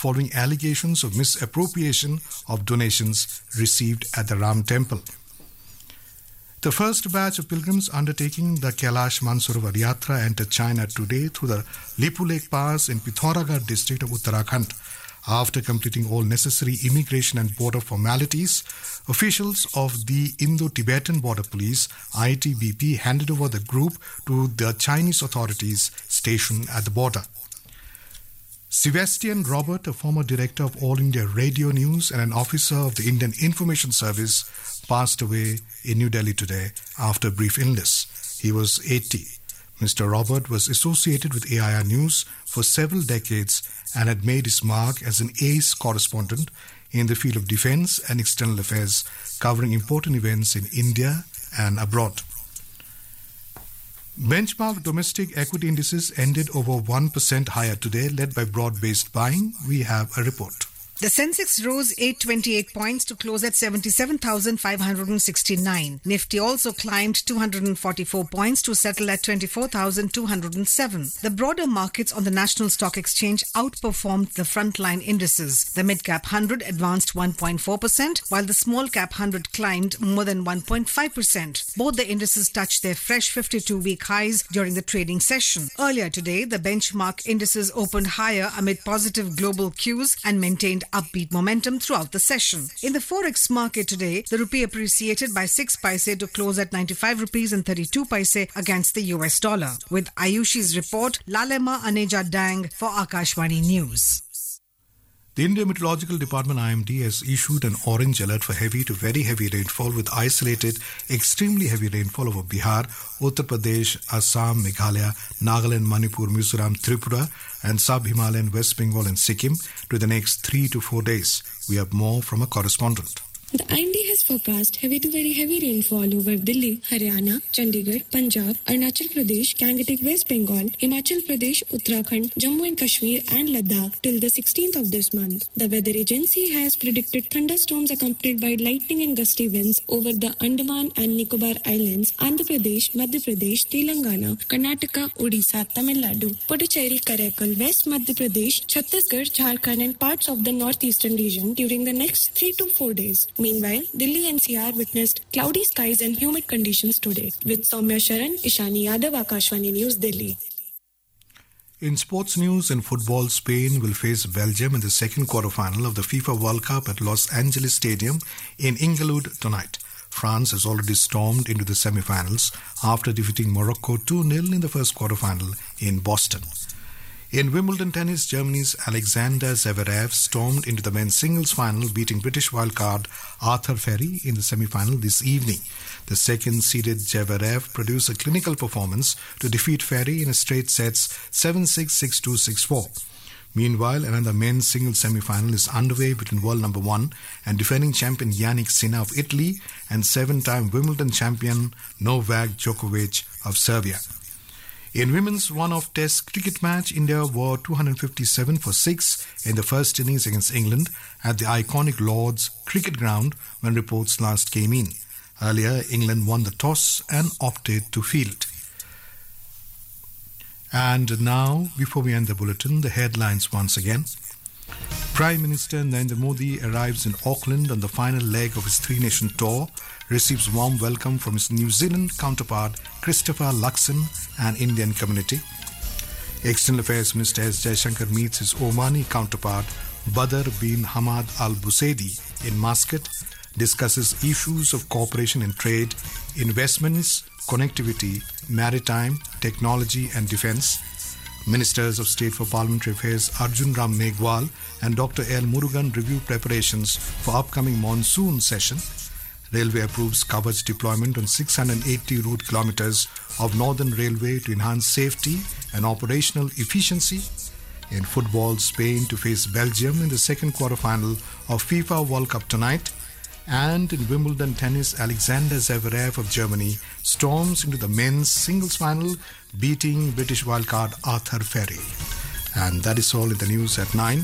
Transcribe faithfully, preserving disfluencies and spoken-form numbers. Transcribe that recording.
following allegations of misappropriation of donations received at the Ram Temple. The first batch of pilgrims undertaking the Kailash Mansarovar Yatra entered China today through the Lipu Lake Pass in Pithoragarh district of Uttarakhand. After completing all necessary immigration and border formalities, officials of the Indo-Tibetan Border Police I T B P handed over the group to the Chinese authorities stationed at the border. Sebastian Robert, a former director of All India Radio News and an officer of the Indian Information Service, passed away in New Delhi today after a brief illness. He was eighty. Mister Robert was associated with A I R News for several decades and had made his mark as an ace correspondent in the field of defense and external affairs, covering important events in India and abroad. Benchmark domestic equity indices ended over one percent higher today, led by broad-based buying. We have a report. The Sensex rose eight hundred twenty-eight points to close at seventy-seven thousand five hundred sixty-nine. Nifty also climbed two hundred forty-four points to settle at twenty-four thousand two hundred seven. The broader markets on the National Stock Exchange outperformed the frontline indices. The mid-cap one hundred advanced one point four percent, while the small-cap one hundred climbed more than one point five percent. Both the indices touched their fresh fifty-two-week highs during the trading session. Earlier today, the benchmark indices opened higher amid positive global cues and maintained upbeat momentum throughout the session. In the forex market today, the rupee appreciated by six paise to close at ninety-five rupees and thirty-two paise against the U S dollar. With Ayushi's report, Lalema Aneja Dang for Akashvani News. The Indian Meteorological Department I M D has issued an orange alert for heavy to very heavy rainfall with isolated extremely heavy rainfall over Bihar, Uttar Pradesh, Assam, Meghalaya, Nagaland, Manipur, Mizoram, Tripura and Sub-Himalayan West Bengal and Sikkim to the next three to four days. We have more from a correspondent. The I M D has forecast heavy to very heavy rainfall over Delhi, Haryana, Chandigarh, Punjab, Arunachal Pradesh, Gangetic West Bengal, Himachal Pradesh, Uttarakhand, Jammu and Kashmir and Ladakh till the sixteenth of this month. The weather agency has predicted thunderstorms accompanied by lightning and gusty winds over the Andaman and Nicobar Islands, Andhra Pradesh, Madhya Pradesh, Telangana, Karnataka, Odisha, Tamil Nadu, Puducherry, Karaikal, West Madhya Pradesh, Chhattisgarh, Jharkhand and parts of the northeastern region during the next three to four days. Meanwhile, Delhi N C R witnessed cloudy skies and humid conditions today. With Soumya Sharan, Ishani Yadav, Akashvani News, Delhi. In sports news and football, Spain will face Belgium in the second quarter-final of the FIFA World Cup at Los Angeles Stadium in Inglewood tonight. France has already stormed into the semi-finals after defeating Morocco two nil in the first quarter-final in Boston. In Wimbledon tennis, Germany's Alexander Zverev stormed into the men's singles final, beating British wildcard Arthur Ferry in the semi-final this evening. The second-seeded Zverev produced a clinical performance to defeat Ferry in a straight sets seven six, six two, six four. Meanwhile, another men's singles semi-final is underway between world number one and defending champion Yannick Sinner of Italy and seven-time Wimbledon champion Novak Djokovic of Serbia. In women's one-off test cricket match, India were two hundred fifty-seven for six in the first innings against England at the iconic Lord's Cricket Ground when reports last came in. Earlier, England won the toss and opted to field. And now, before we end the bulletin, the headlines once again. Prime Minister Narendra Modi arrives in Auckland on the final leg of his three-nation tour, receives warm welcome from his New Zealand counterpart Christopher Luxon and Indian community. External Affairs Minister S. Jaishankar meets his Omani counterpart Badr bin Hamad Al Busaidi in Muscat, discusses issues of cooperation in trade, investments, connectivity, maritime, technology and defence. Ministers of State for Parliamentary Affairs Arjun Ram Meghwal and Doctor L. Murugan review preparations for upcoming monsoon session. Railway approves coverage deployment on six hundred eighty route kilometres of Northern Railway to enhance safety and operational efficiency. In football, Spain to face Belgium in the second quarter-final of FIFA World Cup tonight. And in Wimbledon tennis, Alexander Zverev of Germany storms into the men's singles final, beating British wildcard Arthur Ferry. And that is all in the news at nine.